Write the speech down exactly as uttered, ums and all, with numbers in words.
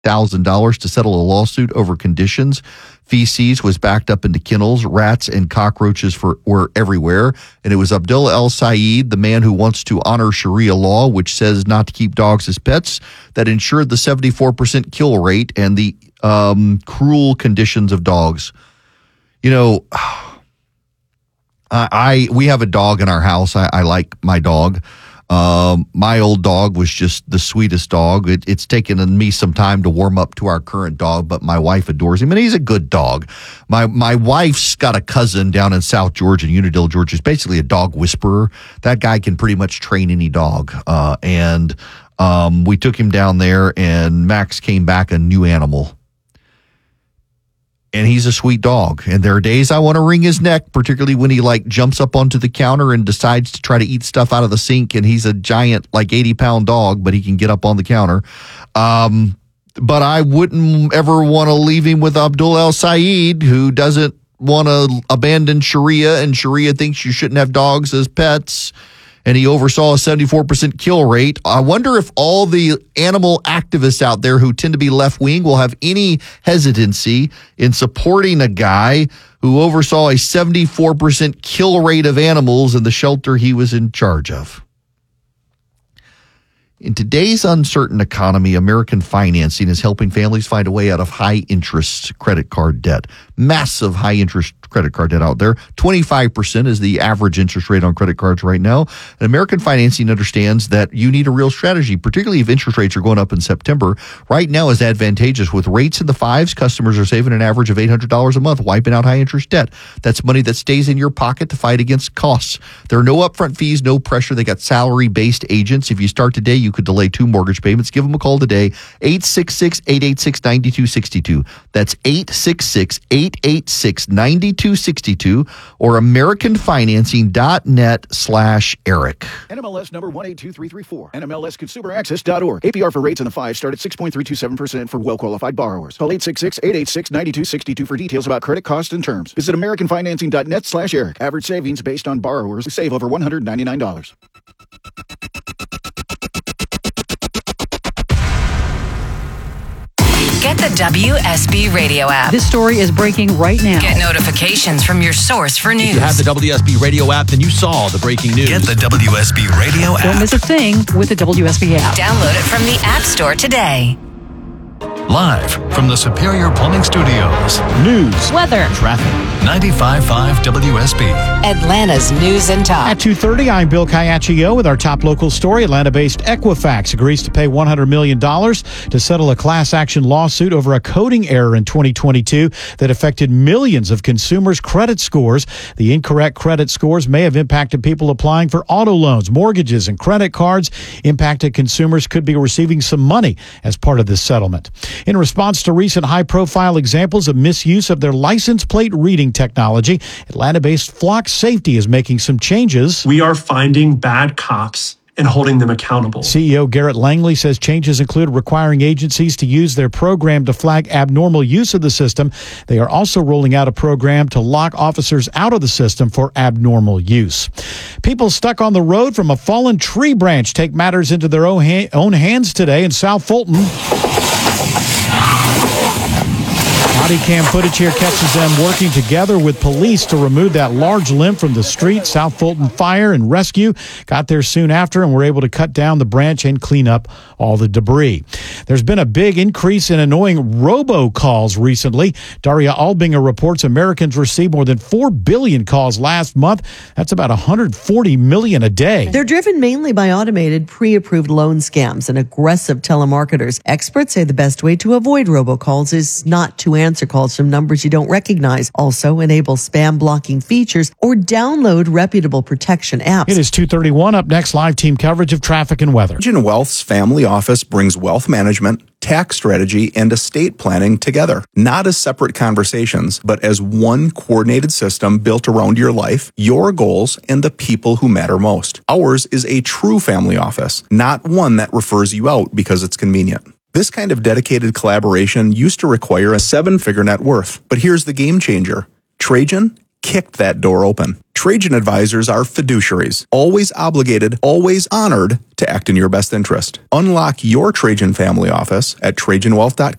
thousand dollars to settle a lawsuit over conditions. Feces was backed up into kennels. Rats and cockroaches for, were everywhere. And it was Abdullah El Sayed, the man who wants to honor Sharia law, which says not to keep dogs as pets, that ensured the seventy-four percent kill rate and the um, cruel conditions of dogs. You know, I, I we have a dog in our house. I, I like my dog. Um, my old dog was just the sweetest dog. It, it's taken me some time to warm up to our current dog, but my wife adores him, and he's a good dog. My my wife's got a cousin down in South Georgia, Unadilla, Georgia. He's basically a dog whisperer. That guy can pretty much train any dog. Uh, and um, we took him down there, and Max came back a new animal. And he's a sweet dog. And there are days I want to wring his neck, particularly when he like jumps up onto the counter and decides to try to eat stuff out of the sink. And he's a giant, like eighty pound dog, but he can get up on the counter. Um, but I wouldn't ever want to leave him with Abdul El Sayed, who doesn't want to abandon Sharia, and Sharia thinks you shouldn't have dogs as pets. And he oversaw a seventy-four percent kill rate. I wonder if all the animal activists out there who tend to be left-wing will have any hesitancy in supporting a guy who oversaw a seventy-four percent kill rate of animals in the shelter he was in charge of. In today's uncertain economy, American Financing is helping families find a way out of high-interest credit card debt. Massive high-interest credit card debt out there. twenty-five percent is the average interest rate on credit cards right now. And American Financing understands that you need a real strategy, particularly if interest rates are going up in September. Right now is advantageous. With rates in the fives, customers are saving an average of eight hundred dollars a month, wiping out high-interest debt. That's money that stays in your pocket to fight against costs. There are no upfront fees, no pressure. They got salary-based agents. If you start today, you could delay two mortgage payments. Give them a call today, eight six six, eight eight six, nine two six two. That's eight six six, eight eight six, nine two six two or americanfinancing.net slash Eric. N M L S number one eight two three three four. N M L S consumer access dot org. A P R for rates in the five start at six point three two seven percent for well-qualified borrowers. Call eight six six, eight eight six, nine two six two for details about credit costs and terms. Visit americanfinancing.net slash Eric. Average savings based on borrowers who save over one hundred ninety-nine dollars. Get the W S B Radio app. This story is breaking right now. Get notifications from your source for news. If you have the W S B Radio app, then you saw the breaking news. Get the W S B Radio app. Don't miss a thing with the W S B app. Download it from the App Store today. Live from the Superior Plumbing Studios. News. Weather. Traffic. ninety-five point five W S B. Atlanta's News and Talk. At two thirty, I'm Bill Caiaccio with our top local story. Atlanta-based Equifax agrees to pay one hundred million dollars to settle a class action lawsuit over a coding error in twenty twenty-two that affected millions of consumers' credit scores. The incorrect credit scores may have impacted people applying for auto loans, mortgages, and credit cards. Impacted consumers could be receiving some money as part of this settlement. In response to recent high-profile examples of misuse of their license plate reading technology, Atlanta-based Flock Safety is making some changes. We are finding bad cops and holding them accountable. C E O Garrett Langley says changes include requiring agencies to use their program to flag abnormal use of the system. They are also rolling out a program to lock officers out of the system for abnormal use. People stuck on the road from a fallen tree branch take matters into their own, ha- own hands today in South Fulton. Body cam footage here catches them working together with police to remove that large limb from the street. South Fulton Fire and Rescue got there soon after and were able to cut down the branch and clean up all the debris. There's been a big increase in annoying robocalls recently. Daria Albinger reports Americans received more than four billion calls last month. That's about one hundred forty million a day. They're driven mainly by automated, pre-approved loan scams and aggressive telemarketers. Experts say the best way to avoid robocalls is not to answer calls from numbers you don't recognize. Also, enable spam blocking features or download reputable protection apps. It is two thirty-one. Up next, live team coverage of traffic and weather. Region Wealth's family office brings wealth management, tax strategy, and estate planning together, not as separate conversations, but as one coordinated system built around your life, your goals, and the people who matter most. Ours is a true family office, not one that refers you out because it's convenient. This kind of dedicated collaboration used to require a seven-figure net worth, but here's the game changer. Trajan kicked that door open. Trajan advisors are fiduciaries, always obligated, always honored to act in your best interest. Unlock your Trajan family office at Trajan Wealth dot com.